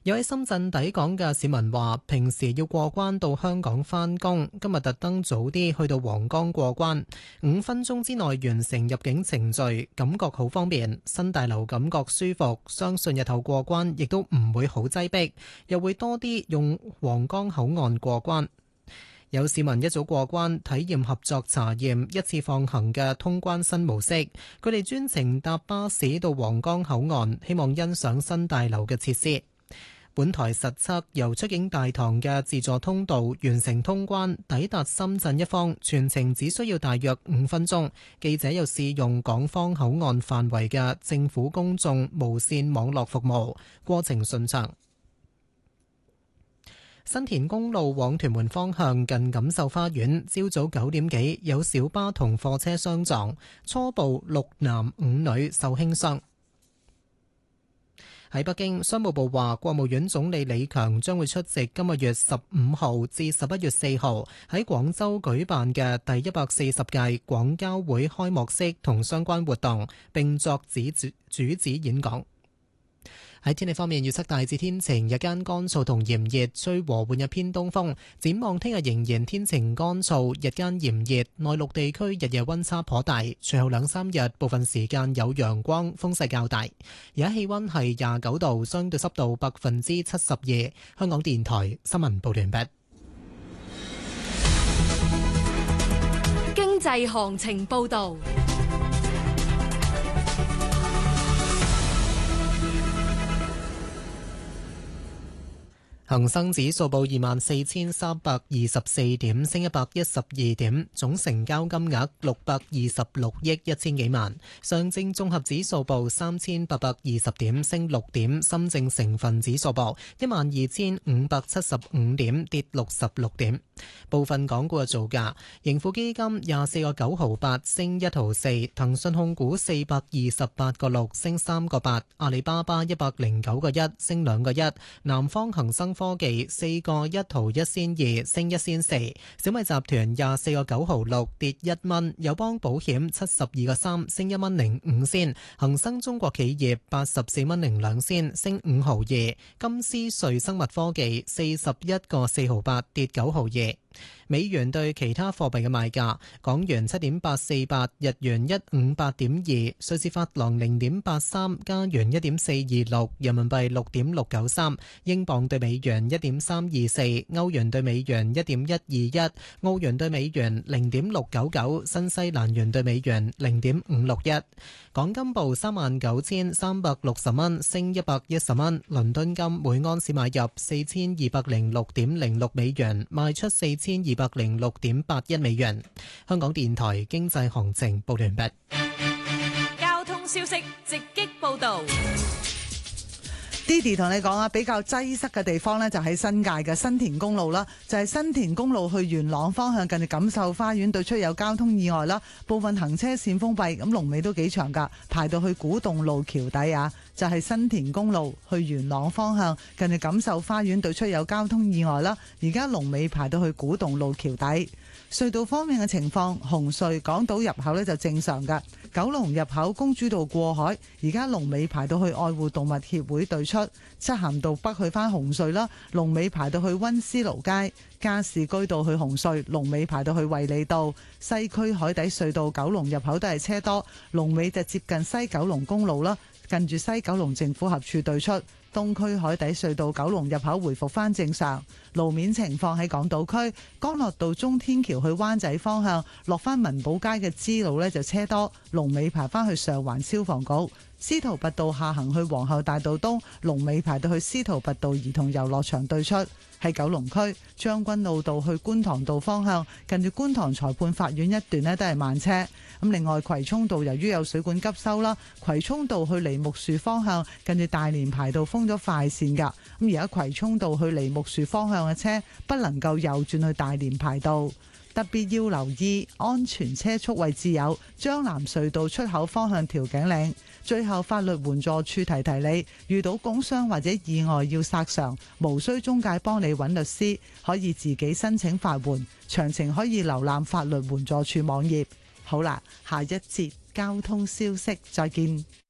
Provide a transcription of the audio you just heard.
有喺深圳抵港嘅市民話，平時要過關到香港返工，今日特登早啲去到皇崗過關，5分鐘之內完成入境程序，感覺好方便。新大樓感覺舒服，相信日後過關亦都唔會好擠迫，又會多啲用皇崗口岸過關。有市民一早過關體驗合作查驗一次放行嘅通關新模式，佢哋專程搭巴士到皇崗口岸，希望欣賞新大樓嘅設施。本台實測由出境大堂嘅自助通道完成通關，抵達深圳一方，全程只需要大約5分鐘。記者又試用港方口岸範圍嘅政府公眾無線網絡服務，過程順暢。新田公路往屯門方向近錦繡花園，朝早9點幾有小巴同貨車相撞，初步6男5女受輕傷。喺北京，商務部話，國務院總理李強將會出席今個月15號至11月4號喺廣州舉辦嘅第140屆廣交會開幕式同相關活動，並作主旨演講。喺天氣方面，預測大致天晴，日間乾燥同炎熱，吹和緩日偏東風。展望聽日仍然天晴乾燥，日間炎熱，內陸地區日夜溫差頗大。隨後2-3日部分時間有陽光，風勢較大。而家氣溫係29度，相對濕度72%。香港電台新聞報道完畢。 經濟行情報道。 恒生指數報24,324點，升112點，總成交金額626億1000幾萬。上證綜合指數報3820點，升6點。深證成分指數報12575點，跌66點。部分港股嘅造價：盈富基金24個9毫8，升1毫4；騰訊控股428個6，升3個8；阿里巴巴109個1，升2個1；南方恒生科技4個1毫1仙2，升1仙4；小米集團24個9毫6，跌1蚊；友邦保險72個3，升1蚊05仙；恒生中國企業84蚊02仙，升5毫2；金斯瑞生物科技41個4毫8，跌9毫2。美元對其他貨幣嘅賣價：港元7.848，日元158.2，瑞士法郎0.83，加元1.426，人民幣6.693，英鎊對美元1.324，歐元對美元1.121，澳元對美元0.699，新西蘭元對美元0.561。港金報39,360蚊，升110蚊。倫敦金每安士買入4206.06美元，賣出4206.81美元。香港電台經濟行情報完畢。 交通消息直擊報道。 Didi 同你講啊，比較擠塞嘅地方呢，就喺新界嘅新田公路啦，就係新田公路去元朗方向，近住錦繡花園對出有交通意外啦，部分行車線封閉，咁龍尾都幾長噶，排到去古洞路橋底啊，就係新田公路去元朗方向，近住錦繡花園對出有交通意外啦，而家龍尾排到去古洞路橋底。隧道方面嘅情況，紅隧港島入口呢就正常㗎，九龍入口公主道過海，而家龍尾排到去愛護動物協會對出，漆咸道北去返紅隧啦，龍尾排到去溫思勞街，加士居道去紅隧，龍尾排到去衛理道，西區海底隧道九龍入口都係車多，龍尾就接近西九龍公路啦，近住西九龍政府合署對出。東區海底隧道九龍入口回復返正常。路面情況喺港島區，干諾道中天橋去灣仔方向落返民寶街嘅支路呢就車多，龍尾排返去上環消防局。司徒拔道下行去皇后大道東，龍尾排到去司徒拔道兒童遊樂場對出。喺九龍區將軍澳道去觀塘道方向，近住觀塘裁判法院一段呢都係慢車。咁另外葵涌道由於有水管急修啦，葵涌道去梨木樹方向近住大連排道封咗快線㗎。咁而家葵涌道去梨木樹方向嘅車不能夠右轉去大連排道。特別要留意安全車速位置有將南隧道出口方向調景嶺。最後法律援助處提提你，遇到工傷或者意外要索償，無需中介幫你揾律師，可以自己申請法援。詳情可以瀏覽法律援助處網頁。好啦，下一節交通消息再見。